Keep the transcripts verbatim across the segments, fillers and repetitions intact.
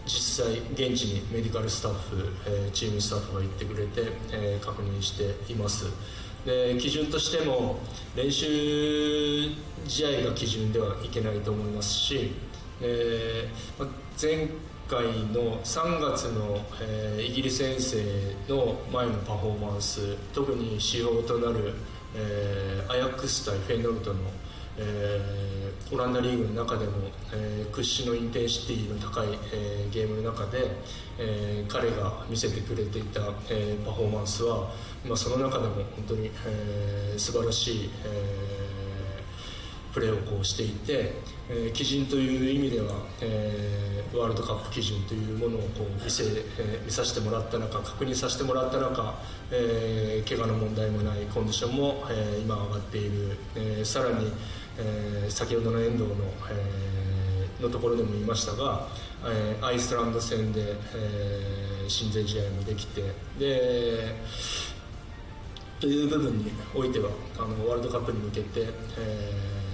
実際現地にメディカルスタッフ、えー、チームスタッフが行ってくれて、えー、確認しています。で基準としても練習試合が基準ではいけないと思いますし、えー、前回のさんがつの、えー、イギリス遠征の前のパフォーマンス、特に指標となる、えー、アヤックス対フェイノルトの、えー、オランダリーグの中でも、えー、屈指のインテンシティの高い、えー、ゲームの中で、えー、彼が見せてくれていた、えー、パフォーマンスは、まあ、その中でも本当に、えー、素晴らしい、えー、プレーをこうしていて、えー、基準という意味では、えー、ワールドカップ基準というものをこう見せ、えー、見させてもらった中、確認させてもらった中、えー、怪我の問題もないコンディションも、えー、今上がっている、えー、さらに、えー、先ほどの遠藤の、えー、のところでも言いましたが、えー、アイスランド戦で、えー、親善試合もできて、でという部分においてはあのワールドカップに向けて、え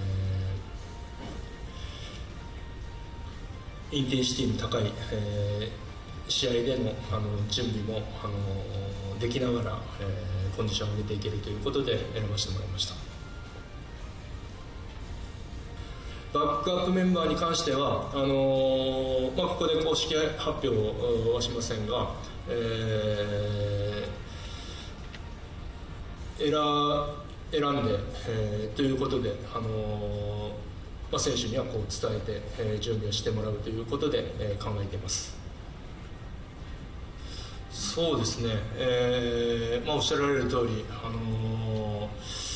ー、インテンシティの高い、えー、試合での、あの準備もあのできながら、えー、コンディションを上げていけるということで選ばせてもらいました。バックアップメンバーに関してはあのーまあ、ここで公式発表はしませんが、えー選, 選んで、えー、ということで、あのーまあ、選手にはこう伝えて、えー、準備をしてもらうということで、えー、考えています。そうですね、えーまあ、おっしゃられる通り、あのー、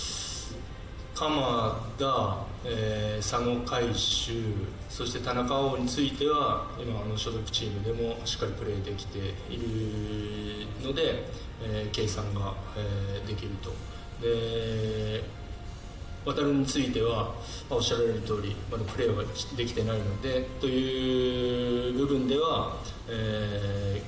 鎌田、えー、佐野海舟、そして田中碧については今あの所属チームでもしっかりプレーできているので、えー、計算が、えー、できると。で渡については、まあ、おっしゃられる通りまだプレーができてないのでという部分では、え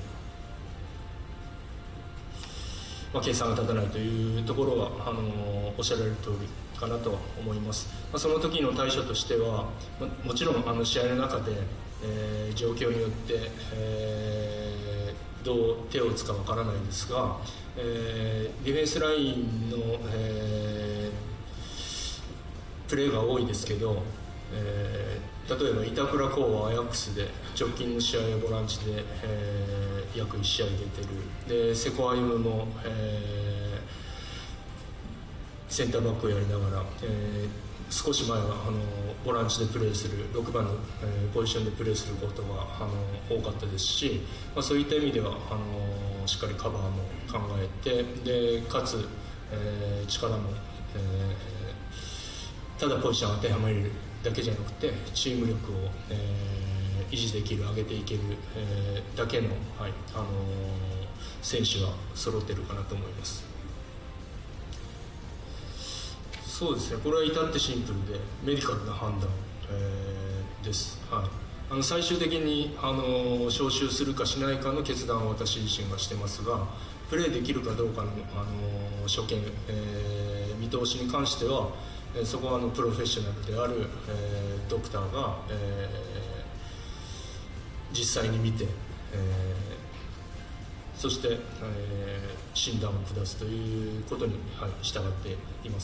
ーまあ、計算が立たないというところはあのー、おっしゃられる通りかなと思います。まあ、その時の対処としては も, もちろんあの試合の中で、えー、状況によって、えー、どう手を打つかわからないんですが、えー、ディフェンスラインの、えー、プレーが多いですけど、えー、例えば板倉滉はアヤックスで直近の試合ボランチで、えー、約いち試合出てる。で瀬古歩夢も、えー、センターバックをやりながら、えー、少し前はあのボランチでプレーするろくばんの、えー、ポジションでプレーすることがあの多かったですし、まあ、そういった意味ではあのしっかりカバーも考えて、でかつ、えー、力も、えー、ただポジション当てはめるだけじゃなくてチーム力を、えー、維持できる、上げていける、えー、だけの、はいあのー、選手が揃っているかなと思います。そうですね、これは至ってシンプルでメディカルな判断、えー、です、はい、あの最終的に、あのー、招集するかしないかの決断を私自身がしてますが、プレーできるかどうかの、あのー、所見、えー、見通しに関しては、えー、そこはあのプロフェッショナルである、えー、ドクターが、えー、実際に見て、えー、そして、えー、診断を下すということに、はい、従っています。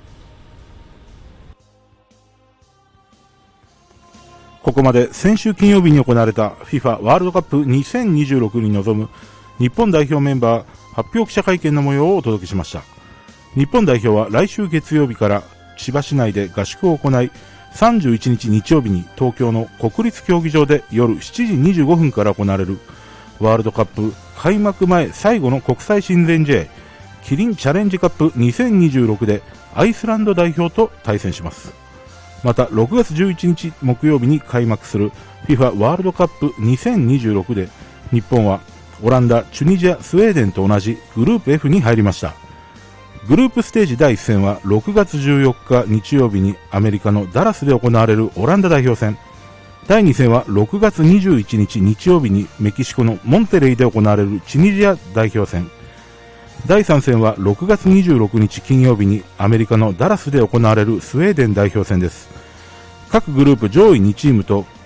ここまで先週金曜日に行われた フィファ ワールドカップにせんにじゅうろくに臨む日本代表メンバー発表記者会見の模様をお届けしました。日本代表は来週月曜日から千葉市内で合宿を行い、さんじゅういちにち日曜日に東京の国立競技場で夜しちじにじゅうごふんから行われるワールドカップ開幕前最後の国際親善試合キリンチャレンジカップにせんにじゅうろくでアイスランド代表と対戦します。またろくがつじゅういちにち木曜日に開幕する フィファ ワールドカップにせんにじゅうろくで日本はオランダ、チュニジア、スウェーデンと同じグループ F に入りました。グループステージだいいっ戦はろくがつじゅうよっか日曜日にアメリカのダラスで行われるオランダ代表戦、だいに戦はろくがつにじゅういちにち日曜日にメキシコのモンテレイで行われるチュニジア代表戦、だいさん戦はろくがつにじゅうろくにち金曜日にアメリカのダラスで行われるスウェーデン代表戦です。各グループ上位にチームと